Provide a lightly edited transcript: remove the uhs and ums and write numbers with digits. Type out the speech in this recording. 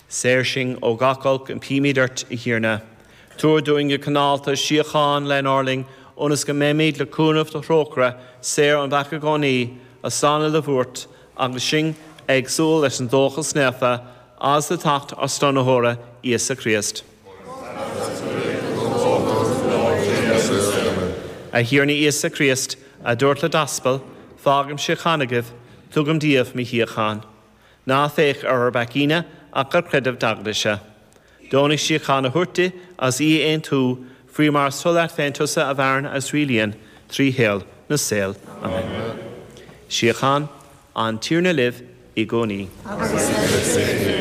Searching o gacolc and pimidert I hirna. Tour doing your canalta Shiachan Len Orling, Unas Gamemid Lacunov the Rokra, Ser on Bakagoni, a son of the Vurt, Anglishing, Exul, as and Dochel Snefa, as the tacht or Stonahora, Isa Christ. A hirni Isa Christ, a Dortla Daspel, Fagam Shechanagiv, Tugam Diaf Mihiachan. Na Thech Bakina, Akar Credav Daglisha. Doni Shiachana Hurti, as ein two, Freemar Solat Fentosa Avarn Asrelian, 3 Hill, Nasel. Amen. Shiachan, an Tirna Liv, Igoni.